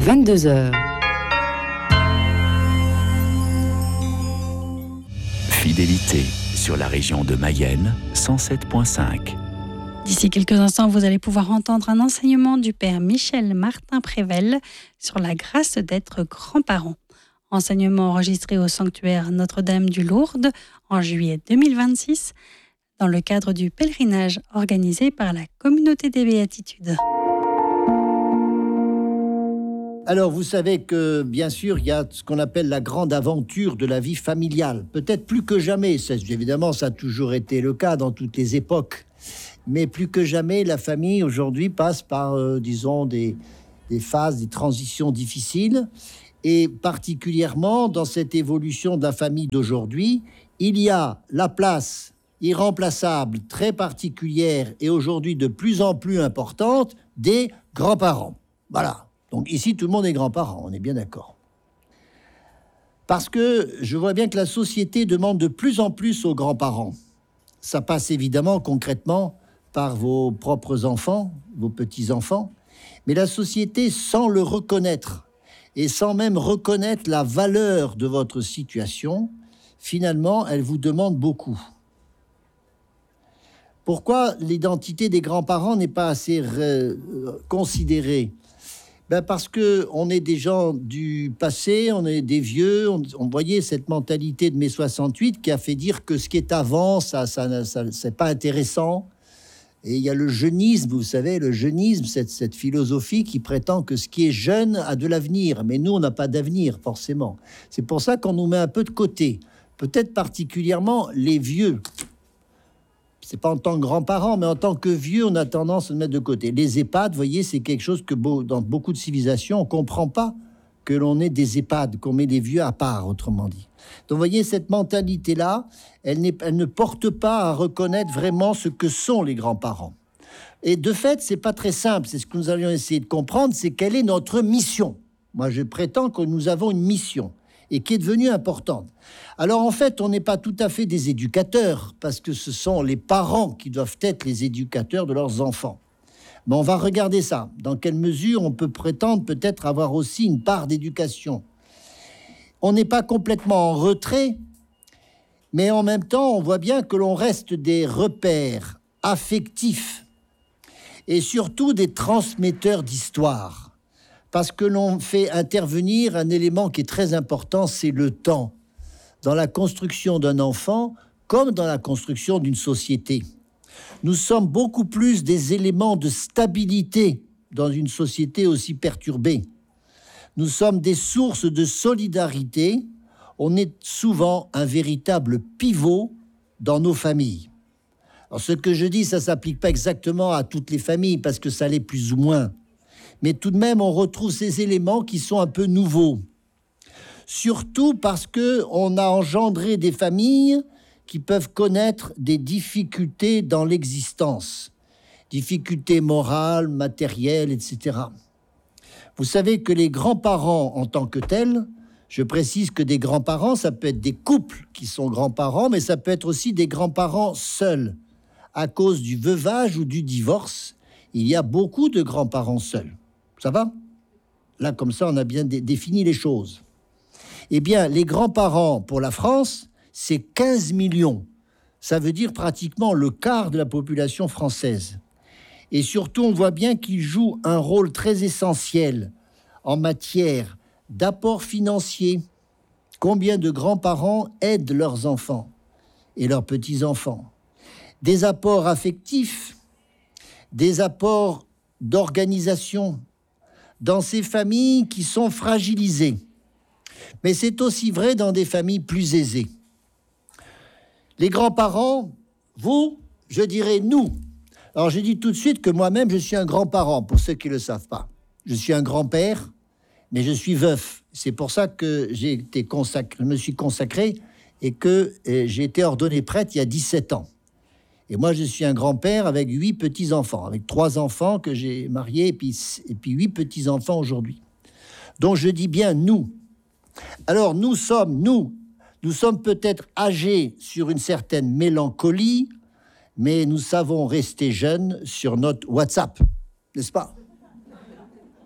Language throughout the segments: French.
22h. Fidélité sur la région de Mayenne, 107.5. D'ici quelques instants, vous allez pouvoir entendre un enseignement du père Michel Martin-Prével sur la grâce d'être grands-parents. Enseignement enregistré au sanctuaire Notre-Dame du Lourdes en juillet 2026 dans le cadre du pèlerinage organisé par la Communauté des Béatitudes. Alors, vous savez que, bien sûr, il y a ce qu'on appelle la grande aventure de la vie familiale. Peut-être plus que jamais. Évidemment, ça a toujours été le cas dans toutes les époques. Mais plus que jamais, la famille, aujourd'hui, passe par, disons, des phases, des transitions difficiles. Et particulièrement, dans cette évolution de la famille d'aujourd'hui, il y a la place irremplaçable, très particulière et aujourd'hui de plus en plus importante des grands-parents. Voilà. Donc ici, tout le monde est grand-parent, on est bien d'accord. Parce que je vois bien que la société demande de plus en plus aux grands-parents. Ça passe évidemment concrètement par vos propres enfants, vos petits-enfants, mais la société, sans le reconnaître et sans même reconnaître la valeur de votre situation, finalement, elle vous demande beaucoup. Pourquoi l'identité des grands-parents n'est pas assez considérée ? Parce qu'on est des gens du passé, on est des vieux, on voyait cette mentalité de mai 68 qui a fait dire que ce qui est avant, ça c'est pas intéressant. Et il y a le jeunisme, vous savez, le jeunisme, cette philosophie qui prétend que ce qui est jeune a de l'avenir. Mais nous, on n'a pas d'avenir, forcément. C'est pour ça qu'on nous met un peu de côté. Peut-être particulièrement les vieux. C'est pas en tant que grands-parents, mais en tant que vieux, on a tendance à le mettre de côté. Les EHPAD, vous voyez, c'est quelque chose que dans beaucoup de civilisations, on comprend pas que l'on ait des EHPAD, qu'on met les vieux à part, autrement dit. Donc, vous voyez, cette mentalité-là, elle ne porte pas à reconnaître vraiment ce que sont les grands-parents. Et de fait, c'est pas très simple. C'est ce que nous allions essayer de comprendre, c'est quelle est notre mission. Moi, je prétends que nous avons une mission et qui est devenue importante. Alors, en fait, on n'est pas tout à fait des éducateurs, parce que ce sont les parents qui doivent être les éducateurs de leurs enfants. Mais on va regarder ça. Dans quelle mesure on peut prétendre peut-être avoir aussi une part d'éducation. On n'est pas complètement en retrait, mais en même temps, on voit bien que l'on reste des repères affectifs et surtout des transmetteurs d'histoire. Parce que l'on fait intervenir un élément qui est très important, c'est le temps. Dans la construction d'un enfant, comme dans la construction d'une société. Nous sommes beaucoup plus des éléments de stabilité dans une société aussi perturbée. Nous sommes des sources de solidarité. On est souvent un véritable pivot dans nos familles. Alors, ce que je dis, ça ne s'applique pas exactement à toutes les familles, parce que ça l'est plus ou moins. Mais tout de même, on retrouve ces éléments qui sont un peu nouveaux. Surtout parce qu'on a engendré des familles qui peuvent connaître des difficultés dans l'existence. Difficultés morales, matérielles, etc. Vous savez que les grands-parents en tant que tels, je précise que des grands-parents, ça peut être des couples qui sont grands-parents, mais ça peut être aussi des grands-parents seuls. À cause du veuvage ou du divorce, il y a beaucoup de grands-parents seuls. Ça va ? Là, comme ça, on a bien défini les choses. Eh bien, les grands-parents, pour la France, c'est 15 millions. Ça veut dire pratiquement le quart de la population française. Et surtout, on voit bien qu'ils jouent un rôle très essentiel en matière d'apport financier. Combien de grands-parents aident leurs enfants et leurs petits-enfants ? Des apports affectifs, des apports d'organisation dans ces familles qui sont fragilisées. Mais c'est aussi vrai dans des familles plus aisées. Les grands-parents, vous, je dirais nous. Alors, je dis tout de suite que moi-même, je suis un grand-parent, pour ceux qui ne le savent pas. Je suis un grand-père, mais je suis veuf. C'est pour ça que je me suis consacré et que j'ai été ordonné prêtre il y a 17 ans. Et moi, je suis un grand-père avec 8 petits-enfants, avec 3 enfants que j'ai mariés et puis 8 petits-enfants aujourd'hui. Donc, je dis bien nous. Alors, nous sommes peut-être âgés sur une certaine mélancolie, mais nous savons rester jeunes sur notre WhatsApp, n'est-ce pas ?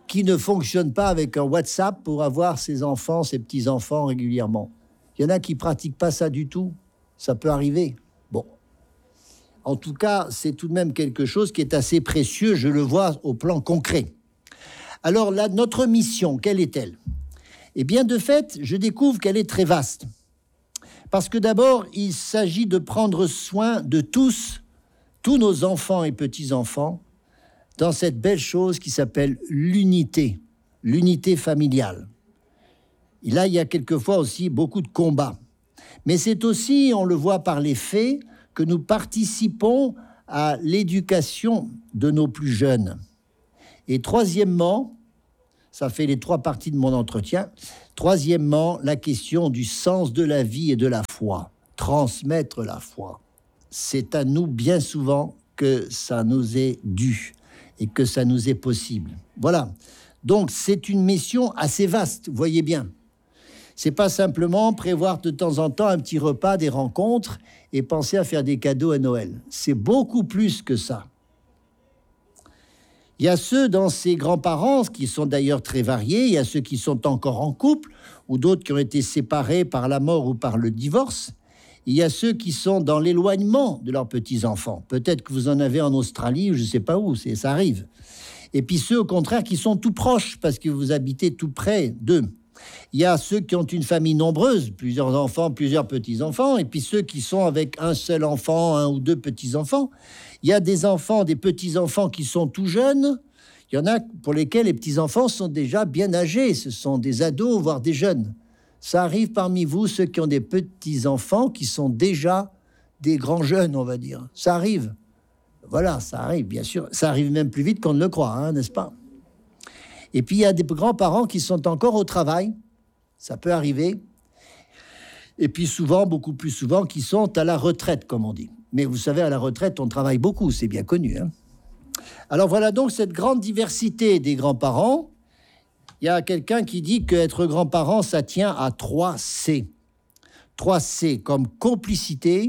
qui ne fonctionne pas avec un WhatsApp pour avoir ses enfants, ses petits-enfants régulièrement. Il y en a qui pratiquent pas ça du tout. Ça peut arriver. Bon. En tout cas, c'est tout de même quelque chose qui est assez précieux, je le vois au plan concret. Alors là, notre mission, quelle est-elle? Eh bien, de fait, je découvre qu'elle est très vaste. Parce que d'abord, il s'agit de prendre soin de tous nos enfants et petits-enfants, dans cette belle chose qui s'appelle l'unité familiale. Et là, il y a quelquefois aussi beaucoup de combats. Mais c'est aussi, on le voit par les faits, que nous participons à l'éducation de nos plus jeunes. Et troisièmement, ça fait les 3 parties de mon entretien, troisièmement, la question du sens de la vie et de la foi. Transmettre la foi. C'est à nous bien souvent que ça nous est dû et que ça nous est possible. Voilà. Donc, c'est une mission assez vaste, vous voyez bien. C'est pas simplement prévoir de temps en temps un petit repas, des rencontres et penser à faire des cadeaux à Noël. C'est beaucoup plus que ça. Il y a ceux dans ces grands-parents qui sont d'ailleurs très variés. Il y a ceux qui sont encore en couple ou d'autres qui ont été séparés par la mort ou par le divorce. Il y a ceux qui sont dans l'éloignement de leurs petits-enfants. Peut-être que vous en avez en Australie ou je ne sais pas où, ça arrive. Et puis ceux, au contraire, qui sont tout proches parce que vous habitez tout près d'eux. Il y a ceux qui ont une famille nombreuse, plusieurs enfants, plusieurs petits-enfants, et puis ceux qui sont avec un seul enfant, 1 ou 2 petits-enfants. Il y a des enfants, des petits-enfants qui sont tout jeunes. Il y en a pour lesquels les petits-enfants sont déjà bien âgés. Ce sont des ados, voire des jeunes. Ça arrive parmi vous, ceux qui ont des petits-enfants qui sont déjà des grands jeunes, on va dire. Ça arrive. Voilà, ça arrive, bien sûr. Ça arrive même plus vite qu'on ne le croit, hein, n'est-ce pas? Et puis, il y a des grands-parents qui sont encore au travail. Ça peut arriver. Et puis, souvent, beaucoup plus souvent, qui sont à la retraite, comme on dit. Mais vous savez, à la retraite, on travaille beaucoup, c'est bien connu, hein. Alors, voilà donc cette grande diversité des grands-parents. Il y a quelqu'un qui dit qu'être grand-parent, ça tient à 3 C. 3 C comme complicité,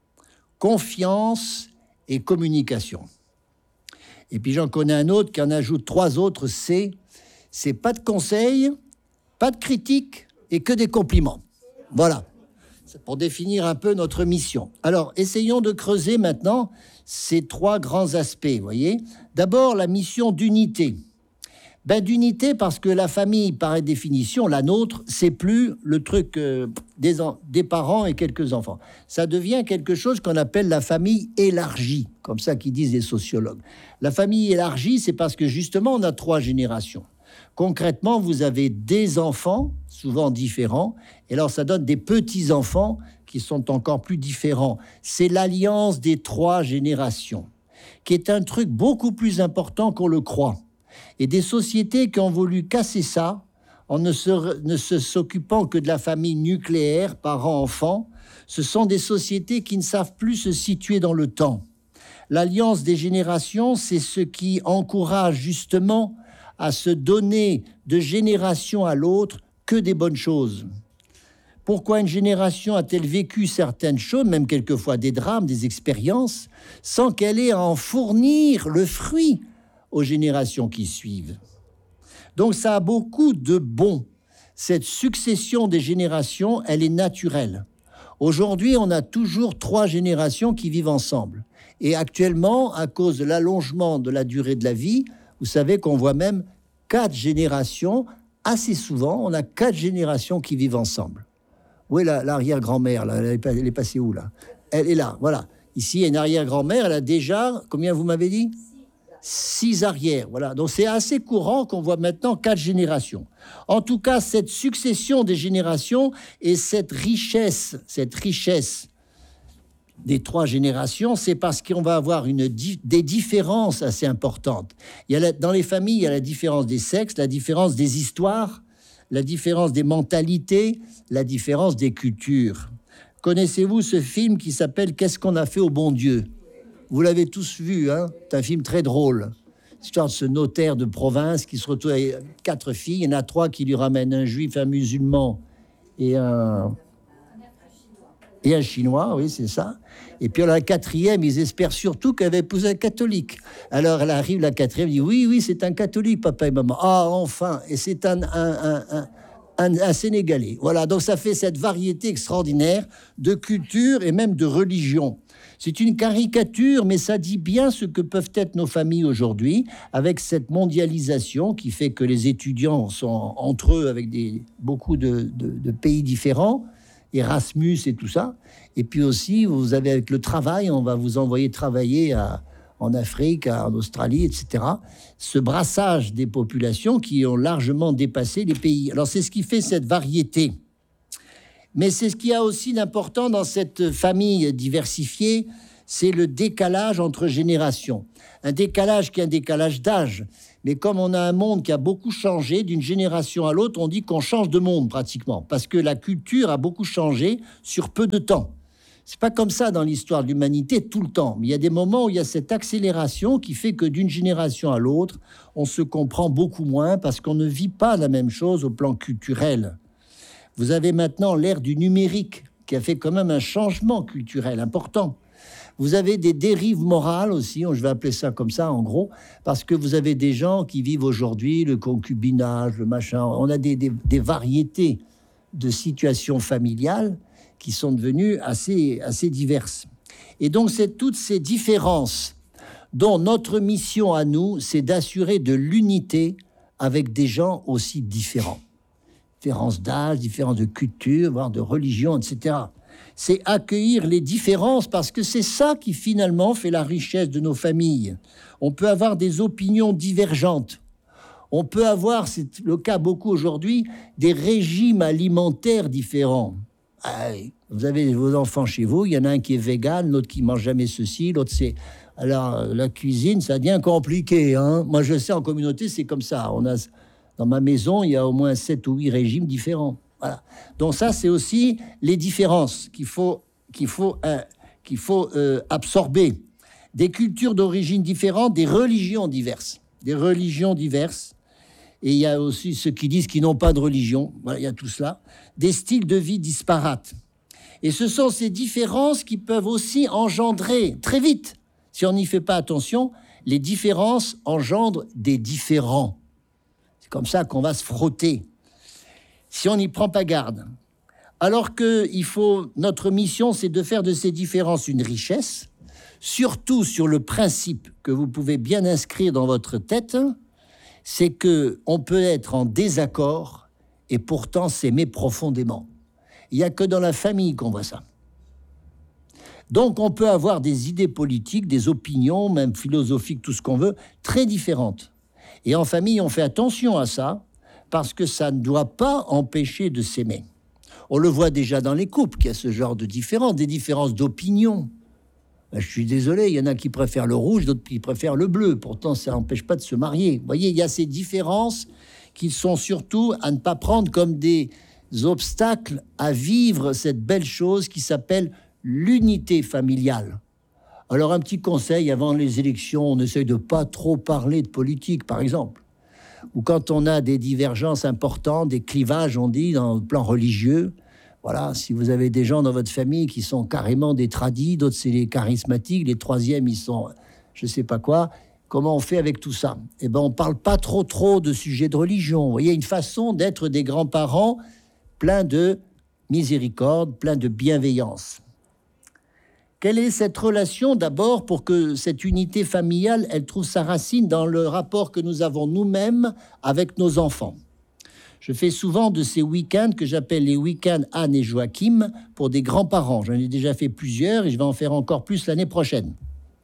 confiance et communication. Et puis j'en connais un autre qui en ajoute 3 autres C. C'est pas de conseils, pas de critiques et que des compliments. Voilà, c'est pour définir un peu notre mission. Alors, essayons de creuser maintenant ces 3 grands aspects, vous voyez. D'abord, la mission d'unité. D'unité parce que la famille, par définition, la nôtre, c'est plus le truc des parents et quelques enfants. Ça devient quelque chose qu'on appelle la famille élargie, comme ça qu'ils disent les sociologues. La famille élargie, c'est parce que justement, on a 3 générations. Concrètement, vous avez des enfants, souvent différents, et alors ça donne des petits-enfants qui sont encore plus différents. C'est l'alliance des 3 générations, qui est un truc beaucoup plus important qu'on le croit. Et des sociétés qui ont voulu casser ça en ne s'occupant que de la famille nucléaire, parents-enfants, ce sont des sociétés qui ne savent plus se situer dans le temps. L'alliance des générations, c'est ce qui encourage justement à se donner de génération à l'autre que des bonnes choses. Pourquoi une génération a-t-elle vécu certaines choses, même quelquefois des drames, des expériences, sans qu'elle ait à en fournir le fruit aux générations qui suivent? Donc ça a beaucoup de bon. Cette succession des générations, elle est naturelle. Aujourd'hui, on a toujours 3 générations qui vivent ensemble. Et actuellement, à cause de l'allongement de la durée de la vie, vous savez qu'on voit même 4 générations, assez souvent, on a 4 générations qui vivent ensemble. Où est l'arrière-grand-mère, là? Elle est passée où, là? Elle est là, voilà. Ici, il y a une arrière-grand-mère, elle a déjà, combien vous m'avez dit? 6 arrières, voilà. Donc c'est assez courant qu'on voit maintenant 4 générations. En tout cas, cette succession des générations et cette richesse des 3 générations, c'est parce qu'on va avoir des différences assez importantes. Dans les familles, il y a la différence des sexes, la différence des histoires, la différence des mentalités, la différence des cultures. Connaissez-vous ce film qui s'appelle « Qu'est-ce qu'on a fait au bon Dieu » ? Vous l'avez tous vu, hein? C'est un film très drôle. L'histoire de ce notaire de province qui se retrouve avec 4 filles. Il y en a 3 qui lui ramènent un juif, un musulman et un et un Chinois, oui, c'est ça. Et puis la quatrième, ils espèrent surtout qu'elle va épouser un catholique. Alors elle arrive, la quatrième, dit oui, c'est un catholique, papa et maman. Ah, enfin, et c'est un Sénégalais. Voilà, donc ça fait cette variété extraordinaire de culture et même de religion. C'est une caricature, mais ça dit bien ce que peuvent être nos familles aujourd'hui, avec cette mondialisation qui fait que les étudiants sont entre eux avec beaucoup de pays différents, Erasmus et tout ça. Et puis aussi, vous avez avec le travail, on va vous envoyer travailler en Afrique, en Australie, etc. Ce brassage des populations qui ont largement dépassé les pays. Alors c'est ce qui fait cette variété. Mais c'est ce qu'il y a aussi d'important dans cette famille diversifiée, c'est le décalage entre générations. Un décalage qui est un décalage d'âge. Mais comme on a un monde qui a beaucoup changé d'une génération à l'autre, on dit qu'on change de monde pratiquement, parce que la culture a beaucoup changé sur peu de temps. C'est pas comme ça dans l'histoire de l'humanité tout le temps. Mais il y a des moments où il y a cette accélération qui fait que d'une génération à l'autre, on se comprend beaucoup moins parce qu'on ne vit pas la même chose au plan culturel. Vous avez maintenant l'ère du numérique qui a fait quand même un changement culturel important. Vous avez des dérives morales aussi, je vais appeler ça comme ça en gros, parce que vous avez des gens qui vivent aujourd'hui le concubinage, le machin. On a des variétés de situations familiales qui sont devenues assez diverses. Et donc c'est toutes ces différences dont notre mission à nous, c'est d'assurer de l'unité avec des gens aussi différents. Différences d'âge, différences de culture, voire de religion, etc. C'est accueillir les différences parce que c'est ça qui finalement fait la richesse de nos familles. On peut avoir des opinions divergentes. On peut avoir, c'est le cas beaucoup aujourd'hui, des régimes alimentaires différents. Vous avez vos enfants chez vous, il y en a un qui est vegan, l'autre qui mange jamais ceci, l'autre c'est... Alors la cuisine, ça devient compliqué. Moi je sais, en communauté, c'est comme ça. Dans ma maison, il y a au moins 7 ou 8 régimes différents. Voilà. Donc ça, c'est aussi les différences qu'il faut absorber. Des cultures d'origine différentes, des religions diverses. Et il y a aussi ceux qui disent qu'ils n'ont pas de religion. Voilà, il y a tout cela. Des styles de vie disparates. Et ce sont ces différences qui peuvent aussi engendrer, très vite, si on n'y fait pas attention, les différences engendrent des différends. C'est comme ça qu'on va se frotter, si on n'y prend pas garde. Alors que notre mission, c'est de faire de ces différences une richesse, surtout sur le principe que vous pouvez bien inscrire dans votre tête, c'est que on peut être en désaccord et pourtant s'aimer profondément. Il n'y a que dans la famille qu'on voit ça. Donc on peut avoir des idées politiques, des opinions, même philosophiques, tout ce qu'on veut, très différentes. Et en famille, on fait attention à ça, parce que ça ne doit pas empêcher de s'aimer. On le voit déjà dans les couples, qu'il y a ce genre de différences, des différences d'opinion. Je suis désolé, il y en a qui préfèrent le rouge, d'autres qui préfèrent le bleu. Pourtant, ça n'empêche pas de se marier. Vous voyez, il y a ces différences qui sont surtout à ne pas prendre comme des obstacles à vivre cette belle chose qui s'appelle l'unité familiale. Alors, un petit conseil, avant les élections, on essaye de pas trop parler de politique, par exemple. Ou quand on a des divergences importantes, des clivages, on dit, dans le plan religieux. Voilà, si vous avez des gens dans votre famille qui sont carrément des tradis, d'autres c'est les charismatiques, les troisièmes ils sont je sais pas quoi, comment on fait avec tout ça? Eh ben on parle pas trop de sujets de religion. Vous voyez, une façon d'être des grands-parents plein de miséricorde, plein de bienveillance. Quelle est cette relation d'abord pour que cette unité familiale, elle trouve sa racine dans le rapport que nous avons nous-mêmes avec nos enfants? Je fais souvent de ces week-ends que j'appelle les week-ends Anne et Joachim pour des grands-parents. J'en ai déjà fait plusieurs et je vais en faire encore plus l'année prochaine.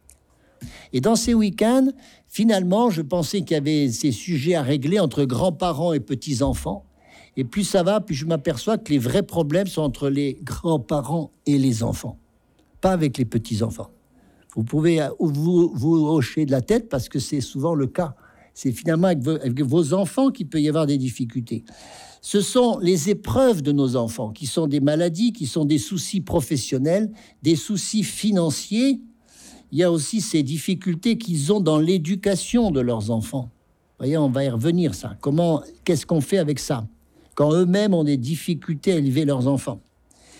Et dans ces week-ends, finalement, je pensais qu'il y avait ces sujets à régler entre grands-parents et petits-enfants. Et plus ça va, plus je m'aperçois que les vrais problèmes sont entre les grands-parents et les enfants, pas avec les petits-enfants. Vous pouvez vous hocher de la tête parce que c'est souvent le cas. C'est finalement avec vos enfants qu'il peut y avoir des difficultés. Ce sont les épreuves de nos enfants, qui sont des maladies, qui sont des soucis professionnels, des soucis financiers. Il y a aussi ces difficultés qu'ils ont dans l'éducation de leurs enfants. Vous voyez, on va y revenir, ça. Qu'est-ce qu'on fait avec ça? Quand eux-mêmes ont des difficultés à élever leurs enfants.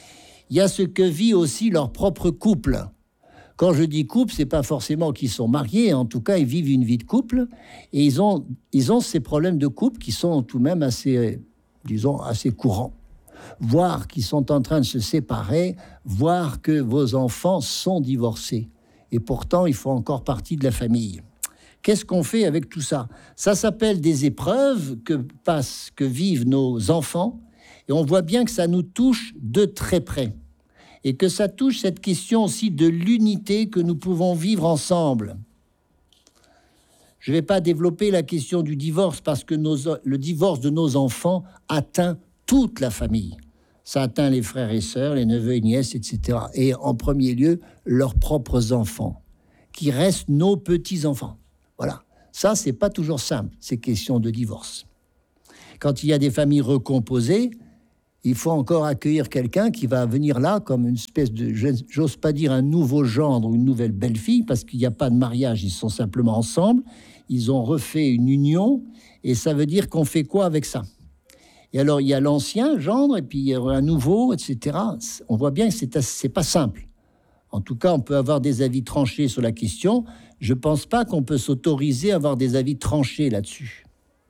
Il y a ce que vit aussi leur propre couple. Quand je dis couple, c'est pas forcément qu'ils sont mariés, en tout cas, ils vivent une vie de couple, et ils ont ces problèmes de couple qui sont tout de même assez, disons, assez courants. Voir qu'ils sont en train de se séparer, voir que vos enfants sont divorcés, et pourtant, ils font encore partie de la famille. Qu'est-ce qu'on fait avec tout ça? Ça s'appelle des épreuves que vivent nos enfants, et on voit bien que ça nous touche de très près. Et que ça touche cette question aussi de l'unité que nous pouvons vivre ensemble. Je ne vais pas développer la question du divorce parce que le divorce de nos enfants atteint toute la famille. Ça atteint les frères et sœurs, les neveux et nièces, etc. Et en premier lieu, leurs propres enfants, qui restent nos petits-enfants. Voilà. Ça, c'est pas toujours simple, ces questions de divorce. Quand il y a des familles recomposées, il faut encore accueillir quelqu'un qui va venir là comme une espèce de, j'ose pas dire un nouveau gendre ou une nouvelle belle-fille, parce qu'il n'y a pas de mariage, ils sont simplement ensemble, ils ont refait une union, et ça veut dire qu'on fait quoi avec ça? Et alors, il y a l'ancien gendre, et puis il y a un nouveau, etc. On voit bien que c'est pas simple. En tout cas, on peut avoir des avis tranchés sur la question. Je ne pense pas qu'on peut s'autoriser à avoir des avis tranchés là-dessus.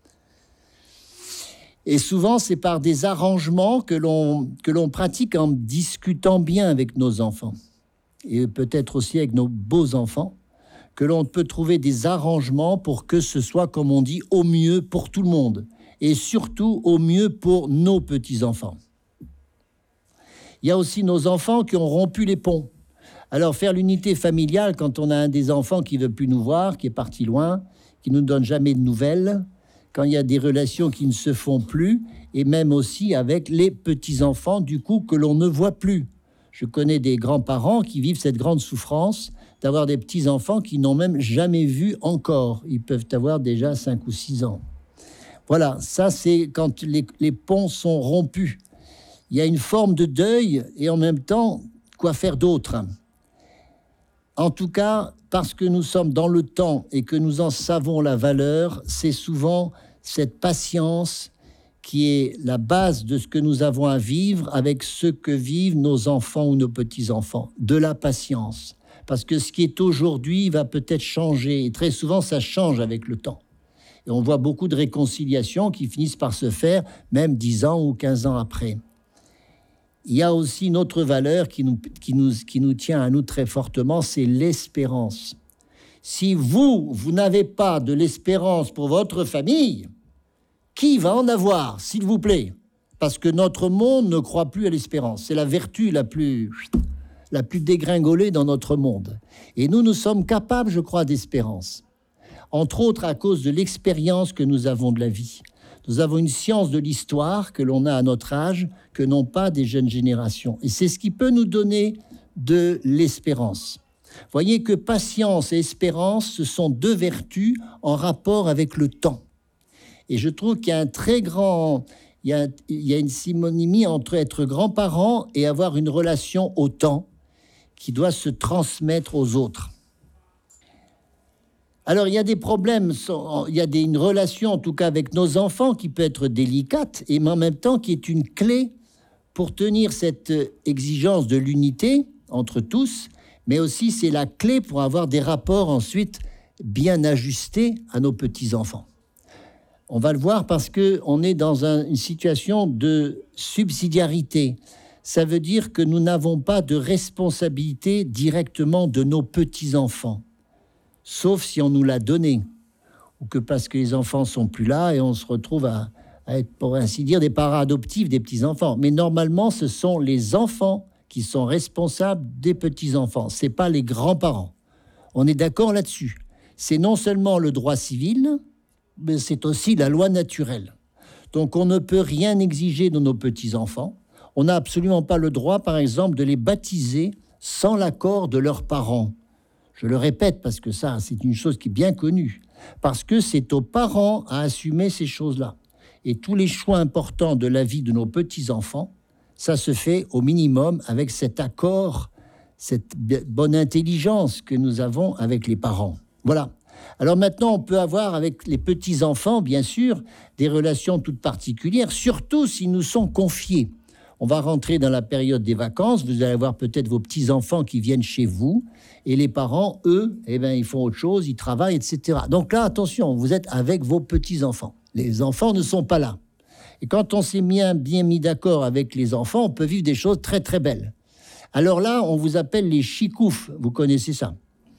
Et souvent, c'est par des arrangements que l'on pratique en discutant bien avec nos enfants. Et peut-être aussi avec nos beaux-enfants, que l'on peut trouver des arrangements pour que ce soit, comme on dit, au mieux pour tout le monde. Et surtout, au mieux pour nos petits-enfants. Il y a aussi nos enfants qui ont rompu les ponts. Alors, faire l'unité familiale, quand on a un des enfants qui ne veut plus nous voir, qui est parti loin, qui ne nous donne jamais de nouvelles, quand il y a des relations qui ne se font plus, et même aussi avec les petits-enfants, du coup, que l'on ne voit plus. Je connais des grands-parents qui vivent cette grande souffrance d'avoir des petits-enfants qui n'ont même jamais vu encore. Ils peuvent avoir déjà 5 ou 6 ans. Voilà, ça c'est quand les ponts sont rompus. Il y a une forme de deuil et en même temps, quoi faire d'autre? En tout cas, parce que nous sommes dans le temps et que nous en savons la valeur, c'est souvent cette patience qui est la base de ce que nous avons à vivre avec ce que vivent nos enfants ou nos petits-enfants. De la patience. Parce que ce qui est aujourd'hui va peut-être changer. Et très souvent, ça change avec le temps. Et on voit beaucoup de réconciliations qui finissent par se faire, même 10 ans ou 15 ans après. Il y a aussi une autre valeur qui nous tient à nous très fortement, c'est l'espérance. Si vous n'avez pas de l'espérance pour votre famille, qui va en avoir, s'il vous plaît? Parce que notre monde ne croit plus à l'espérance. C'est la vertu la plus dégringolée dans notre monde. Et nous sommes capables, je crois, d'espérance. Entre autres à cause de l'expérience que nous avons de la vie. Nous avons une science de l'histoire que l'on a à notre âge, que n'ont pas des jeunes générations. Et c'est ce qui peut nous donner de l'espérance. Voyez que patience et espérance, ce sont deux vertus en rapport avec le temps. Et je trouve qu'il y a un très grand... Il y a une synonymie entre être grands-parents et avoir une relation au temps qui doit se transmettre aux autres. Alors, il y a des problèmes, il y a une relation, en tout cas avec nos enfants, qui peut être délicate, et mais en même temps qui est une clé pour tenir cette exigence de l'unité entre tous, mais aussi c'est la clé pour avoir des rapports ensuite bien ajustés à nos petits-enfants. On va le voir parce qu'on est dans une situation de subsidiarité. Ça veut dire que nous n'avons pas de responsabilité directement de nos petits-enfants. Sauf si on nous l'a donné, ou que parce que les enfants sont plus là et on se retrouve à être, pour ainsi dire, des parents adoptifs des petits-enfants. Mais normalement, ce sont les enfants qui sont responsables des petits-enfants. Ce n'est pas les grands-parents. On est d'accord là-dessus. C'est non seulement le droit civil, mais c'est aussi la loi naturelle. Donc on ne peut rien exiger de nos petits-enfants. On n'a absolument pas le droit, par exemple, de les baptiser sans l'accord de leurs parents. Je le répète parce que ça, c'est une chose qui est bien connue. Parce que c'est aux parents à assumer ces choses-là. Et tous les choix importants de la vie de nos petits-enfants, ça se fait au minimum avec cet accord, cette bonne intelligence que nous avons avec les parents. Voilà. Alors maintenant, on peut avoir avec les petits-enfants, bien sûr, des relations toutes particulières, surtout s'ils nous sont confiés. On va rentrer dans la période des vacances. Vous allez avoir peut-être vos petits-enfants qui viennent chez vous. Et les parents, eux, eh ben, ils font autre chose, ils travaillent, etc. Donc là, attention, vous êtes avec vos petits-enfants. Les enfants ne sont pas là. Et quand on s'est bien mis d'accord avec les enfants, on peut vivre des choses très, très belles. Alors là, on vous appelle les chikoufs. Vous connaissez ça?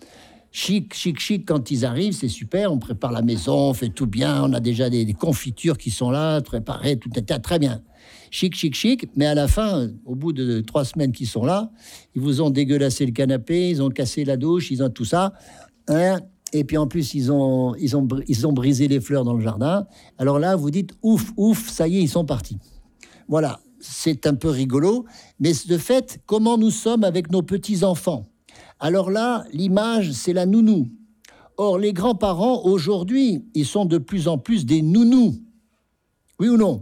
Chic, quand ils arrivent, c'est super. On prépare la maison, on fait tout bien. On a déjà des confitures qui sont là, préparées, tout est très bien. Chic. Mais à la fin, au bout de 3 semaines qu'ils sont là, ils vous ont dégueulassé le canapé, ils ont cassé la douche, ils ont tout ça. Hein, et puis en plus, ils ont brisé les fleurs dans le jardin. Alors là, vous dites ouf, ça y est, ils sont partis. Voilà, c'est un peu rigolo. Mais de fait, comment nous sommes avec nos petits-enfants? Alors là, l'image, c'est la nounou. Or, les grands-parents, aujourd'hui, ils sont de plus en plus des nounous. Oui ou non?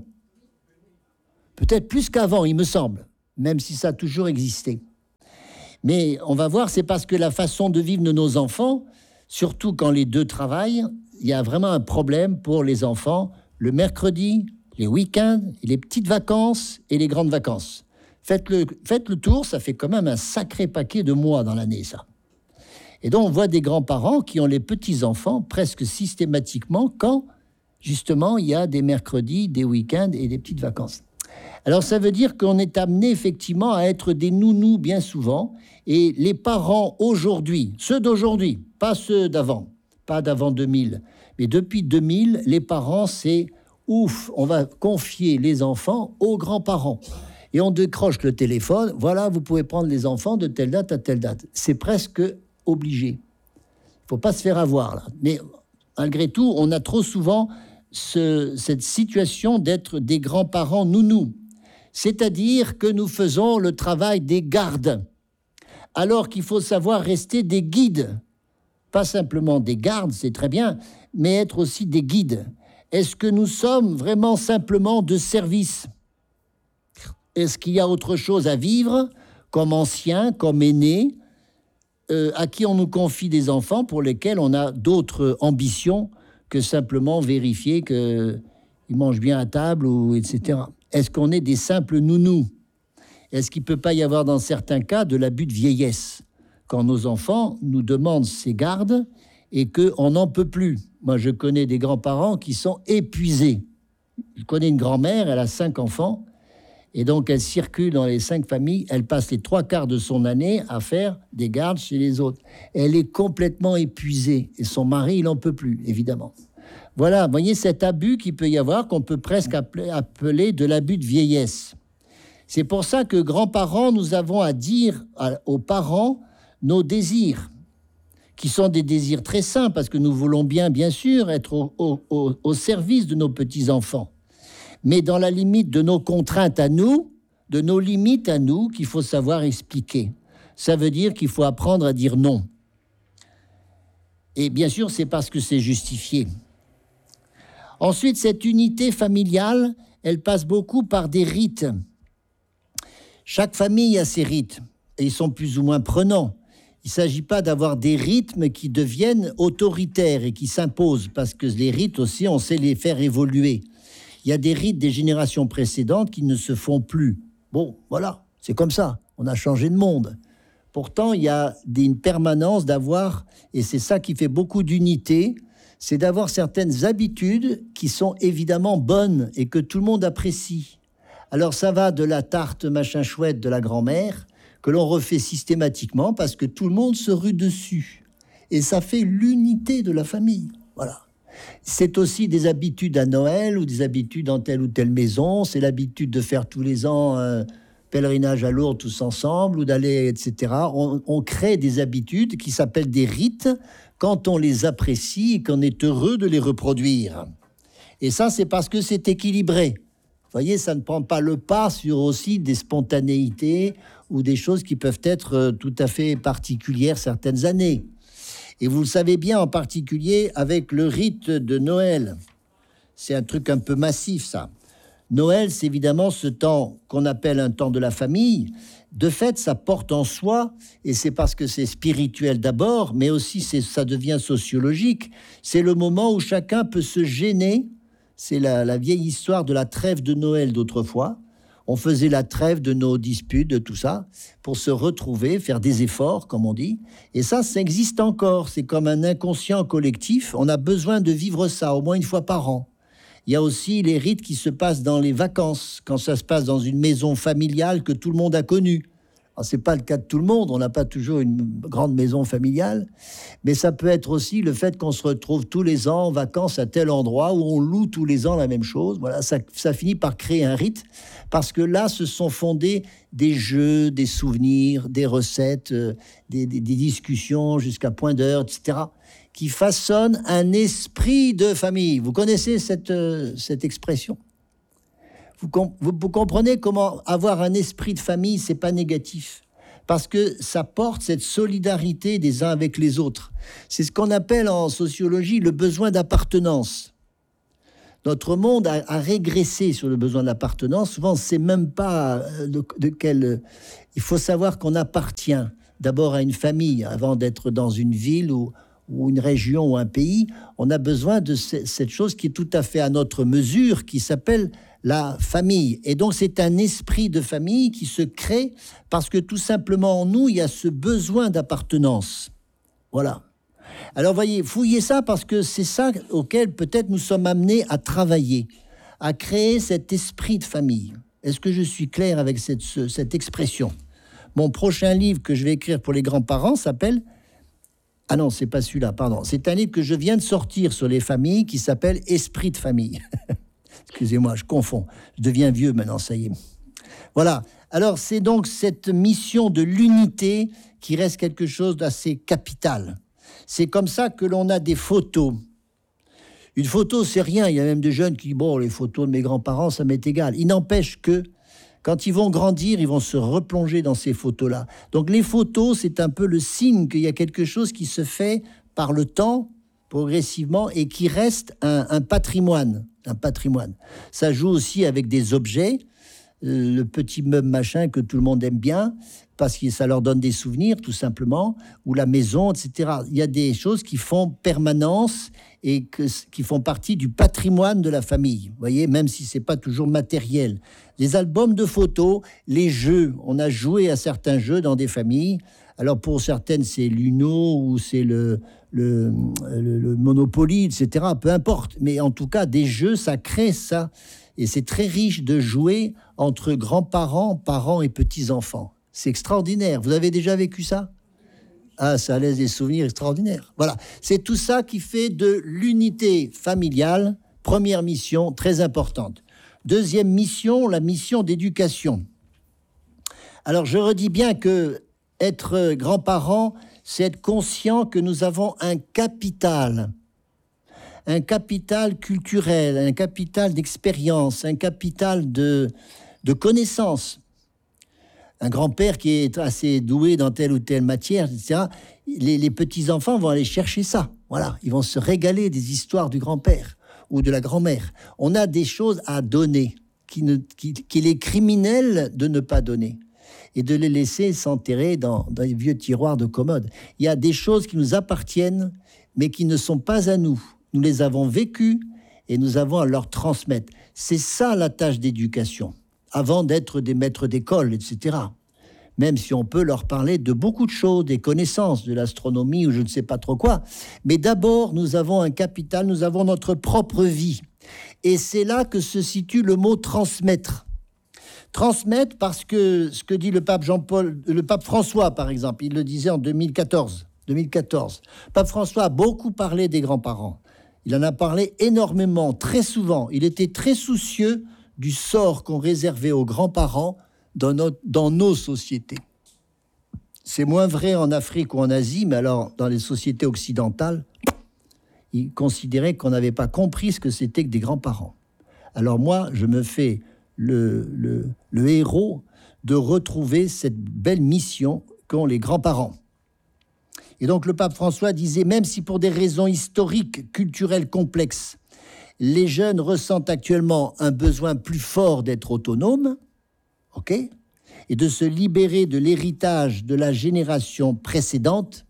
Peut-être plus qu'avant, il me semble, même si ça a toujours existé. Mais on va voir, c'est parce que la façon de vivre de nos enfants, surtout quand les deux travaillent, il y a vraiment un problème pour les enfants, le mercredi, les week-ends, les petites vacances et les grandes vacances. Faites le tour, ça fait quand même un sacré paquet de mois dans l'année, ça. Et donc, on voit des grands-parents qui ont les petits-enfants presque systématiquement quand, justement, il y a des mercredis, des week-ends et des petites vacances. Alors, ça veut dire qu'on est amené, effectivement, à être des nounous bien souvent. Et les parents, aujourd'hui, ceux d'aujourd'hui, pas ceux d'avant, pas d'avant 2000, mais depuis 2000, les parents, c'est ouf, on va confier les enfants aux grands-parents. Et on décroche le téléphone, voilà, vous pouvez prendre les enfants de telle date à telle date. C'est presque obligé. Il ne faut pas se faire avoir, là. Mais malgré tout, on a trop souvent cette situation d'être des grands-parents nounous. C'est-à-dire que nous faisons le travail des gardes, alors qu'il faut savoir rester des guides. Pas simplement des gardes, c'est très bien, mais être aussi des guides. Est-ce que nous sommes vraiment simplement de service ? Est-ce qu'il y a autre chose à vivre, comme anciens, comme aînés, à qui on nous confie des enfants pour lesquels on a d'autres ambitions que simplement vérifier qu'ils mangent bien à table, ou etc. Est-ce qu'on est des simples nounous? Est-ce qu'il ne peut pas y avoir dans certains cas de l'abus de vieillesse, quand nos enfants nous demandent ces gardes et qu'on n'en peut plus? Moi, je connais des grands-parents qui sont épuisés. Je connais une grand-mère, elle a 5 enfants, et donc elle circule dans les 5 familles, elle passe les 3/4 de son année à faire des gardes chez les autres. Elle est complètement épuisée, et son mari, il n'en peut plus, évidemment. Voilà, vous voyez cet abus qu'il peut y avoir, qu'on peut presque appeler de l'abus de vieillesse. C'est pour ça que, grands-parents, nous avons à dire aux parents nos désirs, qui sont des désirs très sains, parce que nous voulons bien sûr, être au service de nos petits-enfants. Mais dans la limite de nos contraintes à nous, de nos limites à nous, qu'il faut savoir expliquer. Ça veut dire qu'il faut apprendre à dire non. Et bien sûr, c'est parce que c'est justifié. Ensuite, cette unité familiale, elle passe beaucoup par des rites. Chaque famille a ses rites, et ils sont plus ou moins prenants. Il ne s'agit pas d'avoir des rythmes qui deviennent autoritaires et qui s'imposent, parce que les rites aussi, on sait les faire évoluer. Il y a des rites des générations précédentes qui ne se font plus. Bon, voilà, c'est comme ça, on a changé de monde. Pourtant, il y a une permanence d'avoir, et c'est ça qui fait beaucoup d'unité, c'est d'avoir certaines habitudes qui sont évidemment bonnes et que tout le monde apprécie. Alors ça va de la tarte machin chouette de la grand-mère, que l'on refait systématiquement parce que tout le monde se rue dessus. Et ça fait l'unité de la famille. Voilà. C'est aussi des habitudes à Noël ou des habitudes dans telle ou telle maison. C'est l'habitude de faire tous les ans un pèlerinage à Lourdes tous ensemble ou d'aller, etc. On crée des habitudes qui s'appellent des rites quand on les apprécie et qu'on est heureux de les reproduire. Et ça, c'est parce que c'est équilibré. Vous voyez, ça ne prend pas le pas sur aussi des spontanéités ou des choses qui peuvent être tout à fait particulières certaines années. Et vous le savez bien, en particulier avec le rite de Noël. C'est un truc un peu massif, ça. Noël, c'est évidemment ce temps qu'on appelle un temps de la famille. De fait, ça porte en soi, et c'est parce que c'est spirituel d'abord, mais aussi ça devient sociologique. C'est le moment où chacun peut se gêner. C'est la vieille histoire de la trêve de Noël d'autrefois, On faisait la trêve de nos disputes, de tout ça, pour se retrouver, faire des efforts, comme on dit. Et ça existe encore. C'est comme un inconscient collectif. On a besoin de vivre ça au moins une fois par an. Il y a aussi les rites qui se passent dans les vacances, quand ça se passe dans une maison familiale que tout le monde a connue. Ce n'est pas le cas de tout le monde, on n'a pas toujours une grande maison familiale, mais ça peut être aussi le fait qu'on se retrouve tous les ans en vacances à tel endroit où on loue tous les ans la même chose. Voilà, ça finit par créer un rite, parce que là, se sont fondés des jeux, des souvenirs, des recettes, des discussions jusqu'à point d'heure, etc., qui façonnent un esprit de famille. Vous connaissez cette expression ? Vous comprenez comment avoir un esprit de famille, c'est pas négatif. Parce que ça porte cette solidarité des uns avec les autres. C'est ce qu'on appelle en sociologie le besoin d'appartenance. Notre monde a régressé sur le besoin d'appartenance. Souvent, on ne sait même pas de quel... Il faut savoir qu'on appartient d'abord à une famille avant d'être dans une ville ou une région ou un pays. On a besoin de cette chose qui est tout à fait à notre mesure, qui s'appelle la famille. Et donc, c'est un esprit de famille qui se crée parce que tout simplement, en nous, il y a ce besoin d'appartenance. Voilà. Alors, voyez, fouillez ça parce que c'est ça auquel peut-être nous sommes amenés à travailler, à créer cet esprit de famille. Est-ce que je suis clair avec cette expression ? Mon prochain livre que je vais écrire pour les grands-parents s'appelle... Ah non, c'est pas celui-là, pardon. C'est un livre que je viens de sortir sur les familles qui s'appelle « Esprit de famille ». Excusez-moi, je confonds. Je deviens vieux maintenant, ça y est. Voilà. Alors, c'est donc cette mission de l'unité qui reste quelque chose d'assez capital. C'est comme ça que l'on a des photos. Une photo, c'est rien. Il y a même des jeunes qui disent « Bon, les photos de mes grands-parents, ça m'est égal. » Il n'empêche que, quand ils vont grandir, ils vont se replonger dans ces photos-là. Donc, les photos, c'est un peu le signe qu'il y a quelque chose qui se fait par le temps, progressivement, et qui reste un patrimoine. Un patrimoine. Ça joue aussi avec des objets, le petit meuble machin que tout le monde aime bien, parce que ça leur donne des souvenirs, tout simplement, ou la maison, etc. Il y a des choses qui font permanence et qui font partie du patrimoine de la famille. Vous voyez, même si c'est pas toujours matériel. Les albums de photos, les jeux, on a joué à certains jeux dans des familles. Alors pour certaines, c'est l'Uno ou c'est le Monopoly, etc. Peu importe. Mais en tout cas, des jeux, ça crée ça. Et c'est très riche de jouer entre grands-parents, parents et petits-enfants. C'est extraordinaire. Vous avez déjà vécu ça ? Ah, ça laisse des souvenirs extraordinaires. Voilà. C'est tout ça qui fait de l'unité familiale, première mission très importante. Deuxième mission, la mission d'éducation. Alors, je redis bien que être grands-parents, c'est être conscient que nous avons un capital culturel, un capital d'expérience, un capital de connaissances. Un grand-père qui est assez doué dans telle ou telle matière, etc., les petits-enfants vont aller chercher ça. Voilà, ils vont se régaler des histoires du grand-père ou de la grand-mère. On a des choses à donner qu'il est criminel de ne pas donner et de les laisser s'enterrer dans les vieux tiroirs de commode. Il y a des choses qui nous appartiennent, mais qui ne sont pas à nous. Nous les avons vécues et nous avons à leur transmettre. C'est ça la tâche d'éducation, avant d'être des maîtres d'école, etc. Même si on peut leur parler de beaucoup de choses, des connaissances, de l'astronomie ou je ne sais pas trop quoi. Mais d'abord, nous avons un capital, nous avons notre propre vie. Et c'est là que se situe le mot « transmettre ». Transmettre parce que ce que dit le pape François, par exemple, il le disait en 2014. Pape François a beaucoup parlé des grands-parents. Il en a parlé énormément, très souvent. Il était très soucieux du sort qu'on réservait aux grands-parents dans nos sociétés. C'est moins vrai en Afrique ou en Asie, mais alors dans les sociétés occidentales, il considérait qu'on n'avait pas compris ce que c'était que des grands-parents. Alors moi, je me fais le héros de retrouver cette belle mission qu'ont les grands-parents. Et donc le pape François disait, même si pour des raisons historiques, culturelles complexes, les jeunes ressentent actuellement un besoin plus fort d'être autonomes, ok, et de se libérer de l'héritage de la génération précédente,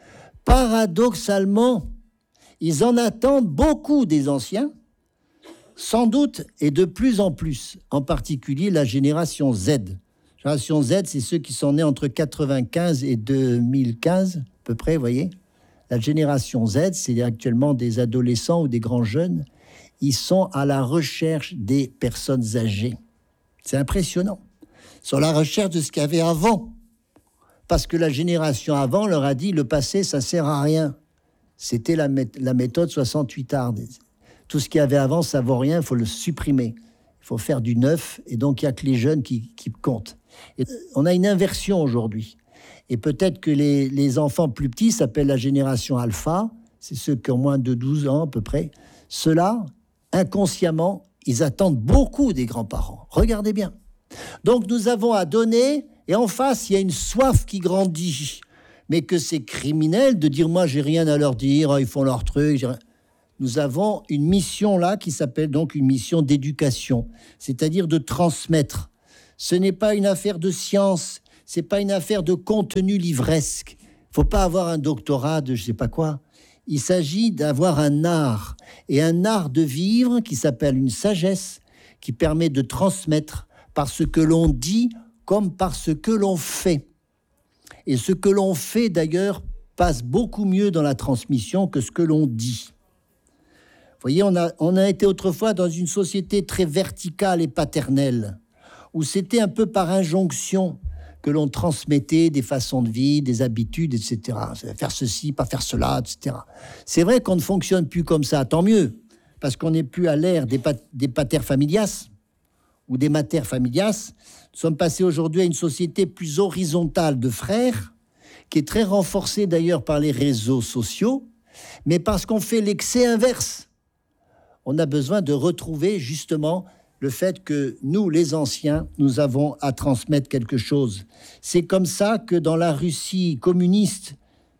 paradoxalement, ils en attendent beaucoup des anciens Sans doute, et de plus en plus, en particulier la génération Z. La génération Z, c'est ceux qui sont nés entre 95 et 2015, à peu près, vous voyez. La génération Z, c'est actuellement des adolescents ou des grands jeunes. Ils sont à la recherche des personnes âgées. C'est impressionnant. Ils sont à la recherche de ce qu'il y avait avant. Parce que la génération avant leur a dit, le passé, ça sert à rien. C'était la méthode 68 art. Tout ce qu'il y avait avant, ça vaut rien, il faut le supprimer. Il faut faire du neuf, et donc il n'y a que les jeunes qui comptent. Et on a une inversion aujourd'hui. Et peut-être que les enfants plus petits s'appellent la génération alpha, c'est ceux qui ont moins de 12 ans à peu près. Ceux-là, inconsciemment, ils attendent beaucoup des grands-parents. Regardez bien. Donc nous avons à donner, et en face, il y a une soif qui grandit. Mais que c'est criminel de dire « moi, j'ai rien à leur dire, ils font leur truc ». Nous avons une mission là qui s'appelle donc une mission d'éducation, c'est-à-dire de transmettre. Ce n'est pas une affaire de science, c'est pas une affaire de contenu livresque. Il ne faut pas avoir un doctorat de je sais pas quoi. Il s'agit d'avoir un art, et un art de vivre qui s'appelle une sagesse, qui permet de transmettre par ce que l'on dit comme par ce que l'on fait. Et ce que l'on fait, d'ailleurs, passe beaucoup mieux dans la transmission que ce que l'on dit. Vous voyez, on a été autrefois dans une société très verticale et paternelle, où c'était un peu par injonction que l'on transmettait des façons de vie, des habitudes, etc. Faire ceci, pas faire cela, etc. C'est vrai qu'on ne fonctionne plus comme ça, tant mieux, parce qu'on n'est plus à l'ère des pater familias ou des mater familias. Nous sommes passés aujourd'hui à une société plus horizontale de frères, qui est très renforcée d'ailleurs par les réseaux sociaux, mais parce qu'on fait l'excès inverse. On a besoin de retrouver justement le fait que nous, les anciens, nous avons à transmettre quelque chose. C'est comme ça que dans la Russie communiste,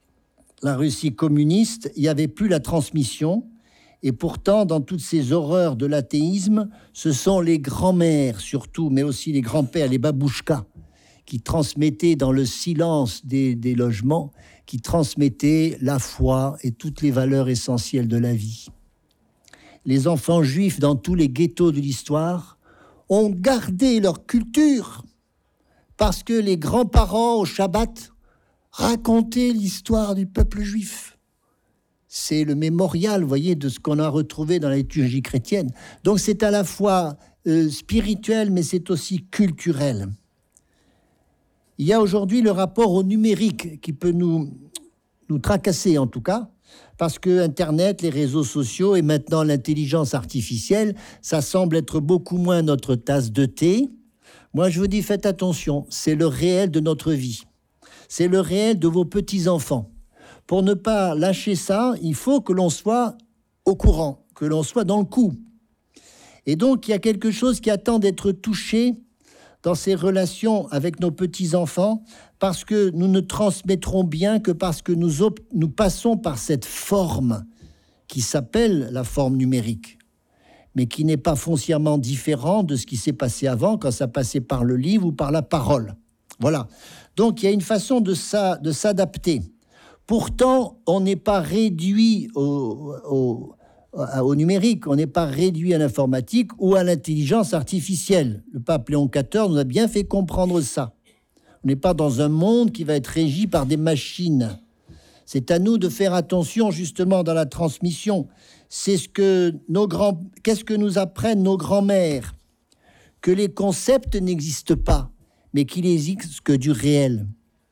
il n'y avait plus la transmission. Et pourtant, dans toutes ces horreurs de l'athéisme, ce sont les grands-mères surtout, mais aussi les grands-pères, les babouchkas, qui transmettaient dans le silence des logements, qui transmettaient la foi et toutes les valeurs essentielles de la vie. Les enfants juifs dans tous les ghettos de l'histoire ont gardé leur culture parce que les grands-parents au Shabbat racontaient l'histoire du peuple juif. C'est le mémorial, vous voyez, de ce qu'on a retrouvé dans la liturgie chrétienne. Donc c'est à la fois spirituel, mais c'est aussi culturel. Il y a aujourd'hui le rapport au numérique qui peut nous tracasser en tout cas, parce que Internet, les réseaux sociaux et maintenant l'intelligence artificielle, ça semble être beaucoup moins notre tasse de thé. Moi, je vous dis, faites attention, c'est le réel de notre vie. C'est le réel de vos petits-enfants. Pour ne pas lâcher ça, il faut que l'on soit au courant, que l'on soit dans le coup. Et donc, il y a quelque chose qui attend d'être touché dans ces relations avec nos petits-enfants, parce que nous ne transmettrons bien que parce que nous passons par cette forme qui s'appelle la forme numérique, mais qui n'est pas foncièrement différente de ce qui s'est passé avant, quand ça passait par le livre ou par la parole. Voilà. Donc, il y a une façon de s'adapter. Pourtant, on n'est pas réduit au numérique, on n'est pas réduit à l'informatique ou à l'intelligence artificielle. Le pape Léon XIV nous a bien fait comprendre ça. On n'est pas dans un monde qui va être régi par des machines. C'est à nous de faire attention justement dans la transmission. C'est qu'est-ce que nous apprennent nos grands-mères? Que les concepts n'existent pas, mais qu'il n'existe que du réel.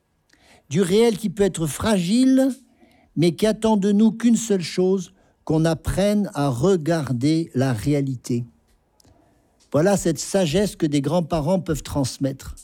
Du réel qui peut être fragile, mais qui attend de nous qu'une seule chose, qu'on apprenne à regarder la réalité. Voilà cette sagesse que des grands-parents peuvent transmettre.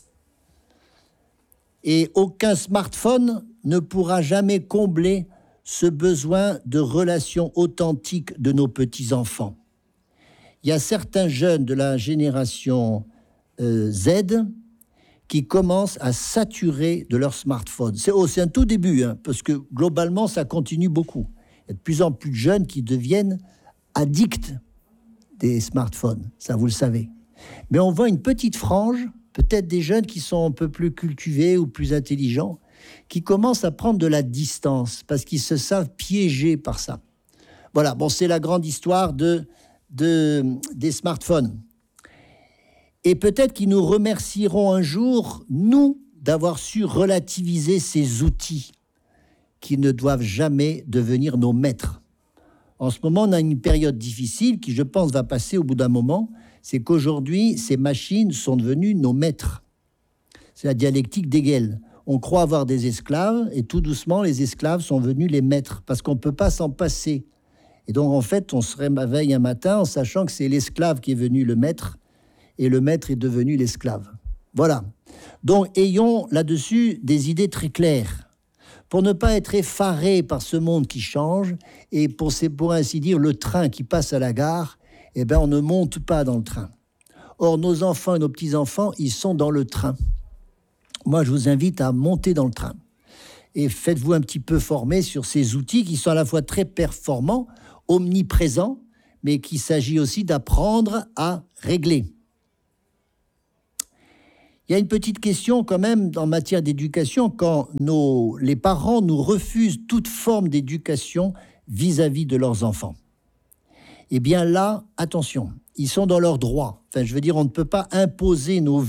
Et aucun smartphone ne pourra jamais combler ce besoin de relations authentiques de nos petits-enfants. Il y a certains jeunes de la génération Z qui commencent à saturer de leur smartphone. C'est un tout début, parce que globalement, ça continue beaucoup. Il y a de plus en plus de jeunes qui deviennent addicts des smartphones, ça vous le savez. Mais on voit une petite frange, peut-être des jeunes qui sont un peu plus cultivés ou plus intelligents, qui commencent à prendre de la distance parce qu'ils se savent piégés par ça. Voilà, bon, c'est la grande histoire de des smartphones. Et peut-être qu'ils nous remercieront un jour, nous, d'avoir su relativiser ces outils qui ne doivent jamais devenir nos maîtres. En ce moment, on a une période difficile qui, je pense, va passer au bout d'un moment. C'est qu'aujourd'hui, ces machines sont devenues nos maîtres. C'est la dialectique d'Hegel. On croit avoir des esclaves et tout doucement, les esclaves sont devenus les maîtres parce qu'on ne peut pas s'en passer. Et donc, en fait, on se réveille un matin en sachant que c'est l'esclave qui est devenu le maître et le maître est devenu l'esclave. Voilà. Donc, ayons là-dessus des idées très claires pour ne pas être effarés par ce monde qui change et pour ainsi dire le train qui passe à la gare, eh bien, on ne monte pas dans le train. Or, nos enfants et nos petits-enfants, ils sont dans le train. Moi, je vous invite à monter dans le train et faites-vous un petit peu former sur ces outils qui sont à la fois très performants, omniprésents, mais qu'il s'agit aussi d'apprendre à régler. Il y a une petite question quand même en matière d'éducation quand les parents nous refusent toute forme d'éducation vis-à-vis de leurs enfants. Eh bien là, attention, ils sont dans leurs droits. Enfin, je veux dire, on ne peut pas imposer nos